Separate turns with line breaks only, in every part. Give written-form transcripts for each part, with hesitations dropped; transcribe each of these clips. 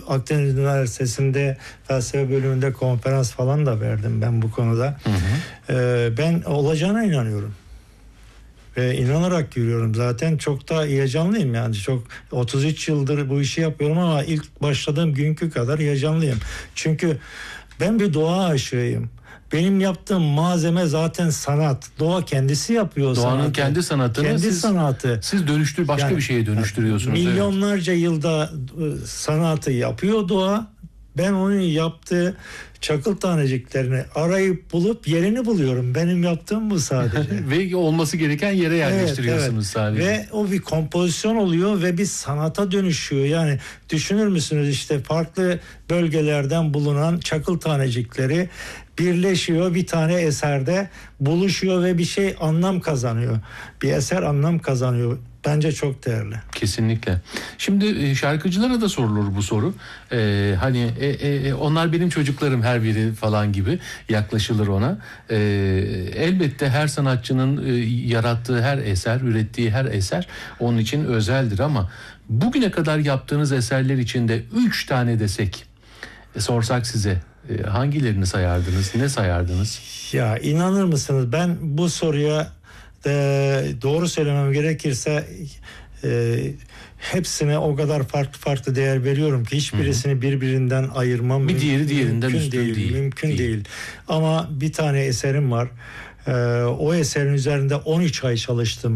Akdeniz Üniversitesi'nde felsefe bölümünde konferans falan da verdim ben bu konuda. Ben olacağına inanıyorum. Ve inanarak yürüyorum zaten. Çok da heyecanlıyım yani. 33 yıldır bu işi yapıyorum ama ilk başladığım günkü kadar heyecanlıyım. Çünkü ben bir doğa aşığıyım. Benim yaptığım malzeme zaten sanat. Doğa kendisi yapıyor
Doğanın
sanatı.
kendi sanatını siz başka bir şeye dönüştürüyorsunuz.
Milyonlarca yılda sanatı yapıyor doğa. Ben onun yaptığı çakıl taneciklerini arayıp bulup yerini buluyorum. Benim yaptığım bu sadece.
Ve olması gereken yere yerleştiriyorsunuz sadece.
Ve o bir kompozisyon oluyor ve bir sanata dönüşüyor. Yani düşünür müsünüz, işte farklı bölgelerden bulunan çakıl tanecikleri birleşiyor, bir tane eserde buluşuyor ve bir şey anlam kazanıyor. Bir eser anlam kazanıyor. Bence çok değerli.
Kesinlikle. Şimdi şarkıcılara da sorulur bu soru. Hani onlar benim çocuklarım her biri falan gibi yaklaşılır ona. Elbette her sanatçının yarattığı her eser, ürettiği her eser onun için özeldir ama bugüne kadar yaptığınız eserler içinde 3 tane desek, sorsak size hangilerini sayardınız, ne sayardınız?
Ya inanır mısınız, ben bu soruya doğru söylemem gerekirse hepsine o kadar farklı değer veriyorum ki hiçbirisini birbirinden ayırmam
bir diğeri diğerinden
mümkün
üstün değil.
Mümkün değil. Ama bir tane eserim var. O eserin üzerinde 13 ay çalıştım.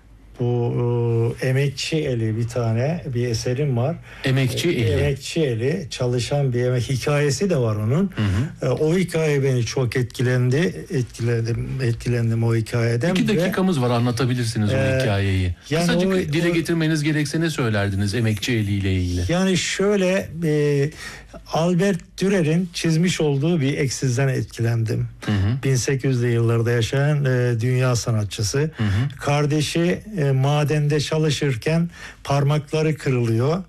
Bu Emekçi Eli bir tane bir eserim var.
Emekçi Eli.
Emekçi Eli, çalışan bir emek hikayesi de var onun. O hikaye beni çok etkilendim o hikayeden.
2 dakikamız var, anlatabilirsiniz o hikayeyi.
Yani
kısacık dile getirmeniz gerekse ne söylerdiniz Emekçi Eli ile ilgili?
Yani şöyle, Albert Dürer'in çizmiş olduğu bir eksizden etkilendim. 1800'lü yıllarda yaşayan dünya sanatçısı. Kardeşi madende çalışırken parmakları kırılıyor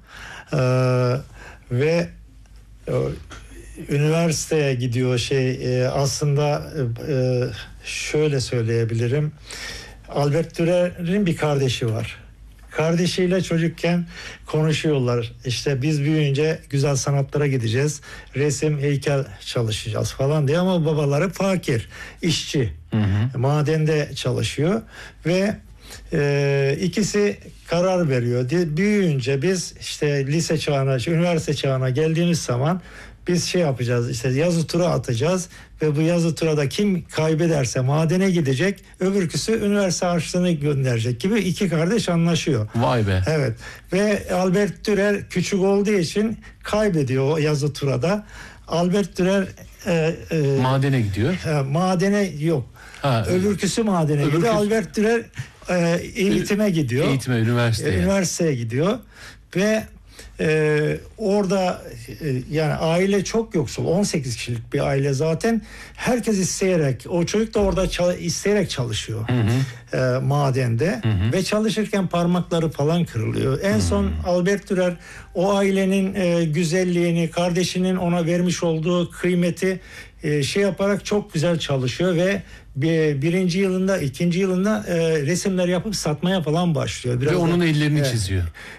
ve üniversiteye gidiyor. Aslında şöyle söyleyebilirim. Albert Dürer'in bir kardeşi var. Kardeşiyle çocukken konuşuyorlar. İşte biz büyüyünce güzel sanatlara gideceğiz. Resim, heykel çalışacağız falan diye, ama babaları fakir, işçi. Madende çalışıyor ve ikisi karar veriyor. Büyüyünce biz işte lise çağına, üniversite çağına geldiğimiz zaman biz yapacağız, işte yazı tura atacağız ve bu yazı turada kim kaybederse madene gidecek, öbürküsü üniversite harçlığını gönderecek gibi iki kardeş anlaşıyor.
Vay be.
Evet. Ve Albert Dürer küçük olduğu için kaybediyor o yazı turada. Albert Dürer
madene gidiyor.
Madene yok. Öbürküsü madene gidiyor. Albert Dürer eğitime gidiyor. Üniversiteye gidiyor ve orada yani aile çok yoksul, 18 kişilik bir aile zaten, herkes isteyerek, o çocuk da orada isteyerek çalışıyor madende ve çalışırken parmakları falan kırılıyor. En son Albert Dürer o ailenin güzelliğini, kardeşinin ona vermiş olduğu kıymeti yaparak çok güzel çalışıyor ve birinci yılında, ikinci yılında resimler yapıp satmaya falan başlıyor.
Ve onun ellerini çiziyor.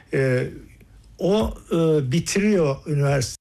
O bitiriyor üniversite,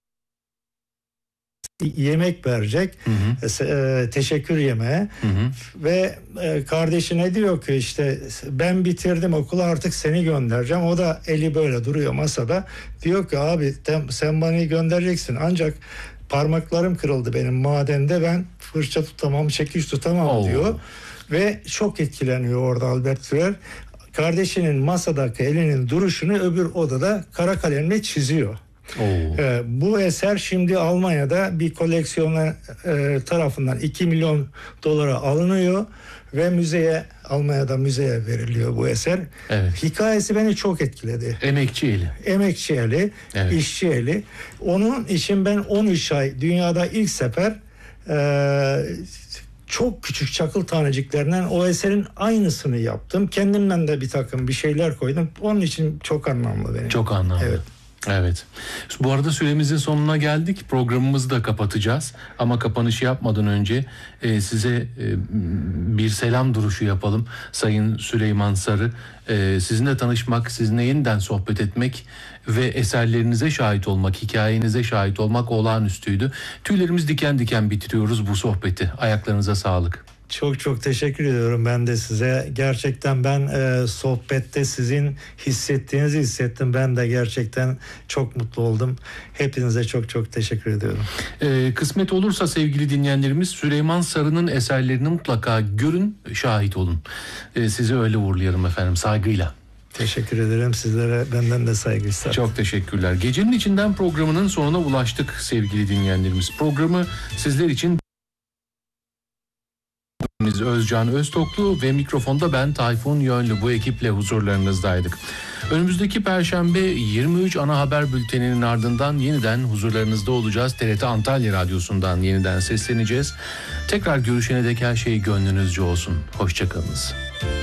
yemek verecek, teşekkür yemeği ve kardeşine diyor ki işte ben bitirdim okulu, artık seni göndereceğim. O da eli böyle duruyor masada, diyor ki abi sen bana göndereceksin, ancak parmaklarım kırıldı benim madende, ben fırça tutamam, çekiç tutamam diyor ve çok etkileniyor orada Albert Dürer. Kardeşinin masadaki elinin duruşunu öbür odada kara kalemle çiziyor. Bu eser şimdi Almanya'da bir koleksiyoner tarafından 2 milyon dolara alınıyor ve Almanya'da müzeye veriliyor bu eser. Evet. Hikayesi beni çok etkiledi. Emekçi eli, evet. İşçi eli. Onun için ben 13 ay dünyada ilk sefer çok küçük çakıl taneciklerinden o eserin aynısını yaptım. Kendimden de bir şeyler koydum. Onun için çok anlamlı benim.
Çok anlamlı.
Evet.
Evet. Bu arada süremizin sonuna geldik. Programımızı da kapatacağız. Ama kapanışı yapmadan önce size bir selam duruşu yapalım. Sayın Süleyman Sarı, sizinle tanışmak, sizinle yeniden sohbet etmek ve eserlerinize şahit olmak, hikayenize şahit olmak olağanüstüydü. Tüylerimiz diken diken bitiriyoruz bu sohbeti. Ayaklarınıza sağlık.
Çok çok teşekkür ediyorum ben de size. Gerçekten ben sohbette sizin hissettiğinizi hissettim. Ben de gerçekten çok mutlu oldum. Hepinize çok çok teşekkür ediyorum.
Kısmet olursa sevgili dinleyenlerimiz, Süleyman Sarı'nın eserlerini mutlaka görün, şahit olun. Sizi öyle uğurlayalım efendim, saygıyla.
Teşekkür ederim. Sizlere benden de saygı isterim.
Çok teşekkürler. Gecenin içinden programının sonuna ulaştık sevgili dinleyenlerimiz. Programı sizler için Özcan Öztoklu ve mikrofonda ben Tayfun Yönlü, bu ekiple huzurlarınızdaydık. Önümüzdeki Perşembe 23 ana haber bülteninin ardından yeniden huzurlarınızda olacağız. TRT Antalya Radyosu'ndan yeniden sesleneceğiz. Tekrar görüşene dek her şey gönlünüzce olsun. Hoşçakalınız.